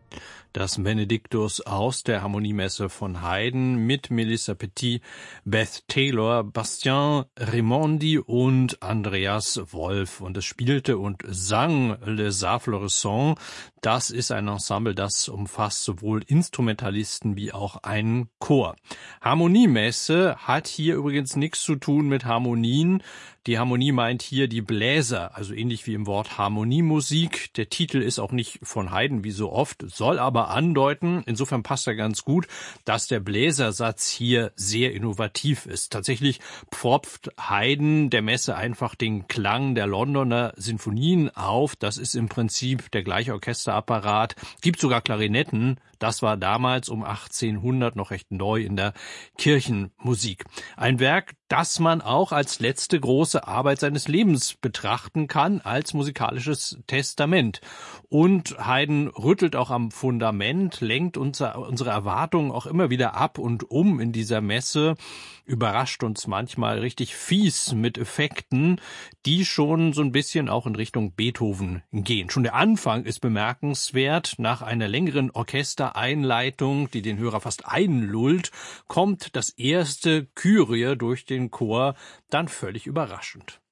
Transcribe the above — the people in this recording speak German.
Das Benediktus aus der Harmoniemesse von Haydn mit Melissa Petit, Beth Taylor, Bastien Raimondi und Andreas Wolf. Und es spielte und sang Les Arts Florissants. Das ist ein Ensemble, das umfasst sowohl Instrumentalisten wie auch einen Chor. Harmoniemesse hat hier übrigens nichts zu tun mit Harmonien. Die Harmonie meint hier die Bläser, also ähnlich wie im Wort Harmoniemusik. Der Titel ist auch nicht von Haydn wie so oft, soll aber andeuten, insofern passt er ganz gut, dass der Bläsersatz hier sehr innovativ ist. Tatsächlich pfropft Haydn der Messe einfach den Klang der Londoner Sinfonien auf. Das ist im Prinzip der gleiche Orchesterapparat. Gibt sogar Klarinetten. Das war damals um 1800 noch recht neu in der Kirchenmusik. Ein Werk, das man auch als letzte große Arbeit seines Lebens betrachten kann, als musikalisches Testament. Und Haydn rüttelt auch am Fundament, lenkt unsere Erwartungen auch immer wieder ab und um in dieser Messe, überrascht uns manchmal richtig fies mit Effekten, die schon so ein bisschen auch in Richtung Beethoven gehen. Schon der Anfang ist bemerkenswert. Nach einer längeren Orchestereinleitung, die den Hörer fast einlullt, kommt das erste Kyrie durch den Chor, dann völlig überraschend.